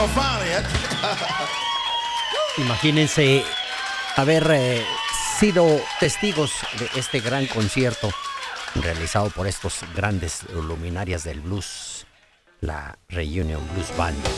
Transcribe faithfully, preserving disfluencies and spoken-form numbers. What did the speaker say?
gonna find it. Imagínense haber eh, sido testigos de este gran concierto realizado por estos grandes luminarias del blues, la Reunion Blues Band.